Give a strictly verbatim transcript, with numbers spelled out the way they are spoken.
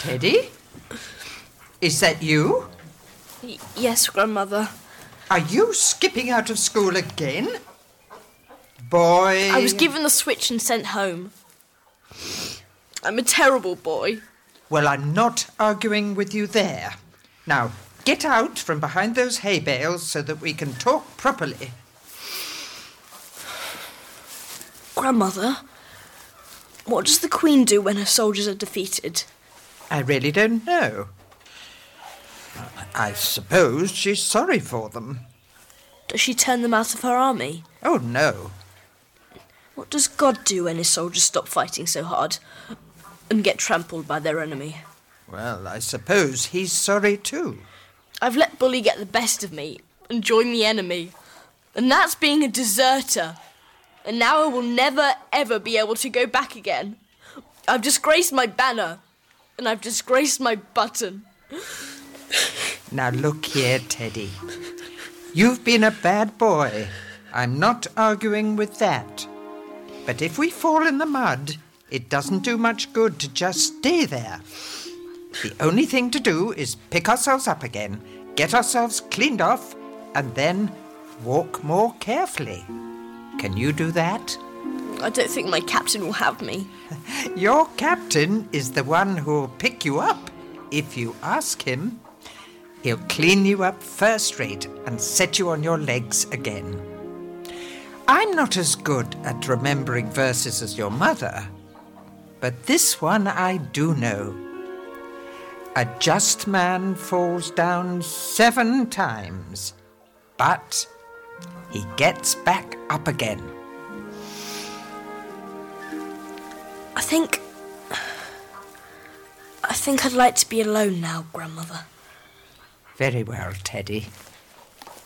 Teddy? Is that you? Y- yes, Grandmother. Are you skipping out of school again? Boy... I was given the switch and sent home. I'm a terrible boy. Well, I'm not arguing with you there. Now, get out from behind those hay bales so that we can talk properly. Grandmother, what does the Queen do when her soldiers are defeated? I really don't know. I suppose she's sorry for them. Does she turn them out of her army? Oh, no. What does God do when his soldiers stop fighting so hard and get trampled by their enemy? Well, I suppose he's sorry too. I've let Bully get the best of me and join the enemy, and that's being a deserter. And now I will never, ever be able to go back again. I've disgraced my banner, and I've disgraced my button. Now look here, Teddy. You've been a bad boy. I'm not arguing with that. But if we fall in the mud, it doesn't do much good to just stay there. The only thing to do is pick ourselves up again, get ourselves cleaned off, and then walk more carefully. Can you do that? I don't think my captain will have me. Your captain is the one who'll pick you up if you ask him. He'll clean you up first rate and set you on your legs again. I'm not as good at remembering verses as your mother, but this one I do know. A just man falls down seven times, but he gets back up again. I think... I think I'd like to be alone now, Grandmother. Very well, Teddy.